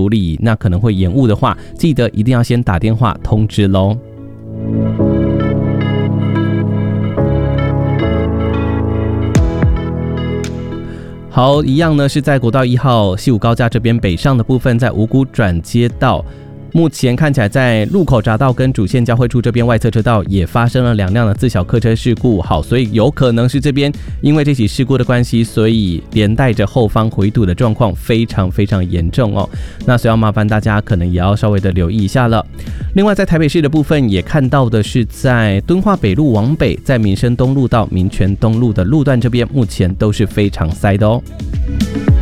处理，那可能会延误的话，记得一定要先打电话通知咯。好，一样呢是在国道1号西武高架这边北上的部分，在五股转接道，目前看起来在路口匝道跟主线交汇处这边外侧车道也发生了2辆的自小客车事故。好，所以有可能是这边因为这起事故的关系，所以连带着后方回堵的状况非常非常严重哦。那所以要麻烦大家可能也要稍微的留意一下了。另外在台北市的部分也看到的是，在敦化北路往北，在民生东路到民权东路的路段这边，目前都是非常塞的哦。